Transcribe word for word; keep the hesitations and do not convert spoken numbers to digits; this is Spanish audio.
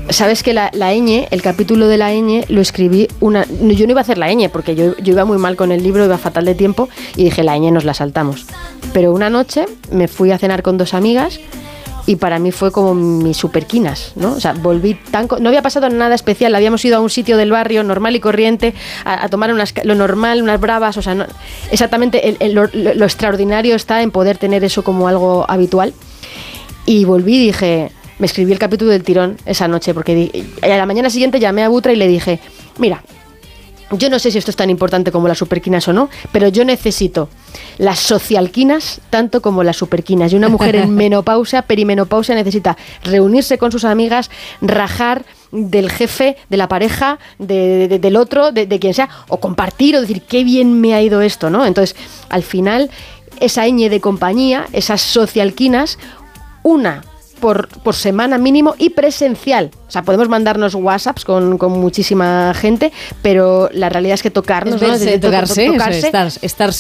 Sabes que la, la ñ, el capítulo de la ñ, lo escribí una... Yo no iba a hacer la ñ, porque yo, yo iba muy mal con el libro, iba fatal de tiempo, y dije, la ñ nos la saltamos. Pero una noche me fui a cenar con dos amigas, y para mí fue como mis superquinas, ¿no? O sea, volví tan... No había pasado nada especial, habíamos ido a un sitio del barrio normal y corriente, a, a tomar unas, lo normal, unas bravas, o sea, no, exactamente el, el, lo, lo extraordinario está en poder tener eso como algo habitual. Y volví y dije... Me escribí el capítulo del tirón esa noche, porque di, a la mañana siguiente llamé a Butra y le dije, mira, yo no sé si esto es tan importante como las superquinas o no, pero yo necesito las socialquinas tanto como las superquinas. Y una mujer en menopausia, perimenopausia, necesita reunirse con sus amigas, rajar del jefe, de la pareja, de, de, del otro, de, de quien sea, o compartir o decir, qué bien me ha ido esto, ¿no? Entonces, al final, esa ñ de compañía, esas socialquinas, una... Por, por semana mínimo y presencial. O sea, podemos mandarnos WhatsApps con, con muchísima gente, pero la realidad es que tocarnos, es ¿no? verse, Es decir, tocarse, to- to- tocarse eso, estar, estar